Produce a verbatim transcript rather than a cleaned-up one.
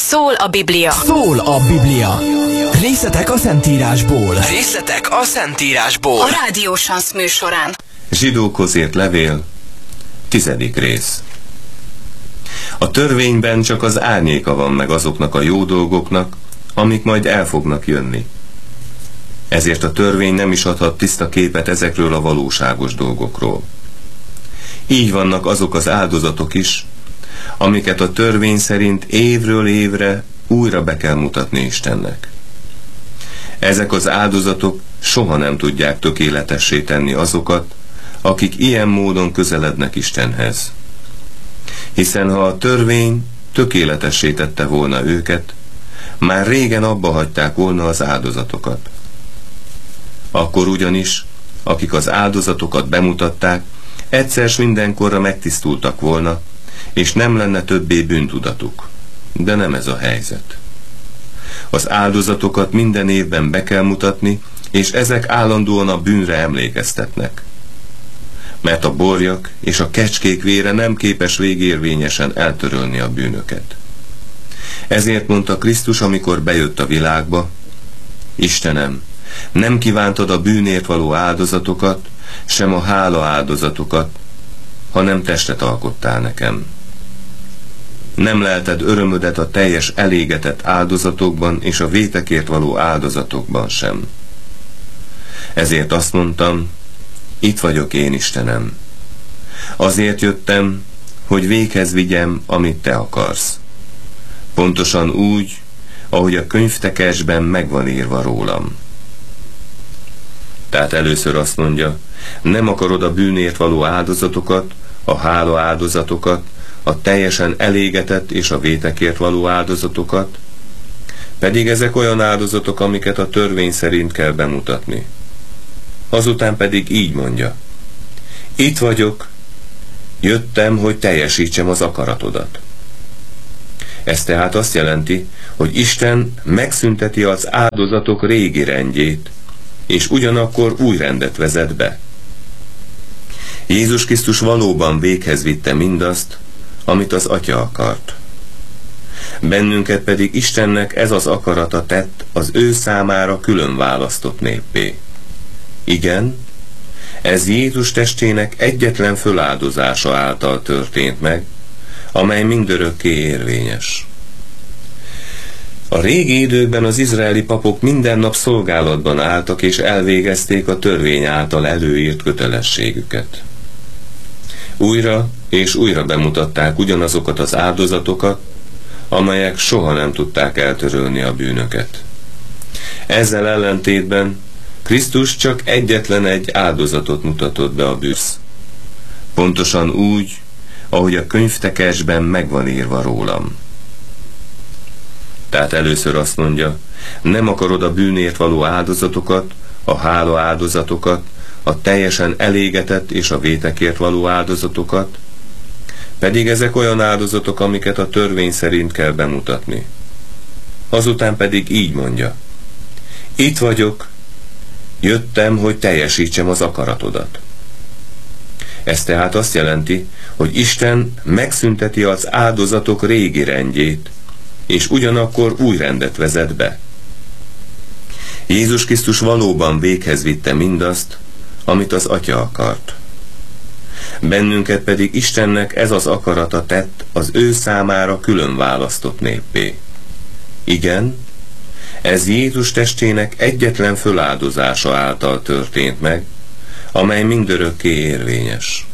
Szól a Biblia. Szól a Biblia. Részletek a Szentírásból. Részletek a Szentírásból. A Rádió Sansz műsorán. Zsidókhoz írt levél, tizedik rész. A törvényben csak az árnyéka van meg azoknak a jó dolgoknak, amik majd el fognak jönni. Ezért a törvény nem is adhat tiszta képet ezekről a valóságos dolgokról. Így vannak azok az áldozatok is, amiket a törvény szerint évről évre újra be kell mutatni Istennek. Ezek az áldozatok soha nem tudják tökéletessé tenni azokat, akik ilyen módon közelednek Istenhez. Hiszen ha a törvény tökéletessé tette volna őket, már régen abba hagyták volna az áldozatokat. Akkor ugyanis, akik az áldozatokat bemutatták, egyszer s mindenkorra megtisztultak volna, és nem lenne többé bűntudatuk. De nem ez a helyzet. Az áldozatokat minden évben be kell mutatni, és ezek állandóan a bűnre emlékeztetnek. Mert a borjak és a kecskék vére nem képes végérvényesen eltörölni a bűnöket. Ezért mondta Krisztus, amikor bejött a világba: Istenem, nem kívántad a bűnért való áldozatokat, sem a hála áldozatokat, hanem testet alkottál nekem. Nem lelted örömödet a teljes elégetett áldozatokban és a vétekért való áldozatokban sem. Ezért azt mondtam, itt vagyok én, Istenem. Azért jöttem, hogy véghez vigyem, amit te akarsz. Pontosan úgy, ahogy a könyvtekercsben megvan írva rólam. Tehát először azt mondja, nem akarod a bűnért való áldozatokat, a hála áldozatokat, a teljesen elégetett és a vétekért való áldozatokat, pedig ezek olyan áldozatok, amiket a törvény szerint kell bemutatni. Azután pedig így mondja, itt vagyok, jöttem, hogy teljesítsem az akaratodat. Ez tehát azt jelenti, hogy Isten megszünteti az áldozatok régi rendjét, és ugyanakkor új rendet vezet be. Jézus Krisztus valóban véghez vitte mindazt, amit az Atya akart. Bennünket pedig Istennek ez az akarata tett az ő számára külön választott néppé. Igen, ez Jézus testének egyetlen föláldozása által történt meg, amely mindörökké érvényes. A régi időkben az izraeli papok minden nap szolgálatban álltak és elvégezték a törvény által előírt kötelességüket. Újra és újra bemutatták ugyanazokat az áldozatokat, amelyek soha nem tudták eltörölni a bűnöket. Ezzel ellentétben Krisztus csak egyetlen egy áldozatot mutatott be a bűnsz. Pontosan úgy, ahogy a könyvtekercsben megvan írva rólam. Tehát először azt mondja, nem akarod a bűnért való áldozatokat, a hála áldozatokat, a teljesen elégetett és a vétekért való áldozatokat, pedig ezek olyan áldozatok, amiket a törvény szerint kell bemutatni. Azután pedig így mondja, itt vagyok, jöttem, hogy teljesítsem az akaratodat. Ez tehát azt jelenti, hogy Isten megszünteti az áldozatok régi rendjét, és ugyanakkor új rendet vezet be. Jézus Krisztus valóban véghez vitte mindazt, amit az Atya akart. Bennünket pedig Istennek ez az akarata tett az ő számára külön választott néppé. Igen, ez Jézus testének egyetlen föláldozása által történt meg, amely mindörökké érvényes.